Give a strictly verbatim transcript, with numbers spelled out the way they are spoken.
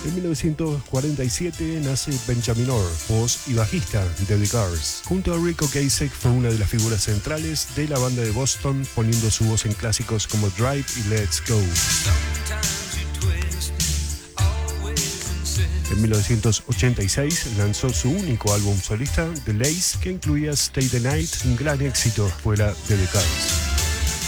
En mil novecientos cuarenta y siete nace Benjamin Orr, voz y bajista de The Cars. Junto a Rick Ocasek fue una de las figuras centrales de la banda de Boston, poniendo su voz en clásicos como Drive y Let's Go. En mil novecientos ochenta y seis lanzó su único álbum solista, The Lace, que incluía Stay the Night, un gran éxito fuera de The Cars.